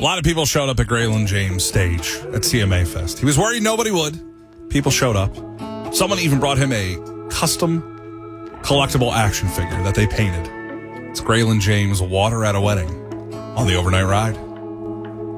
lot of people showed up at Graylin James' stage at CMA Fest. He was worried nobody would. People showed up. Someone even brought him a custom collectible action figure that they painted. It's Graylin James' Water at a Wedding on the Overnight Ride.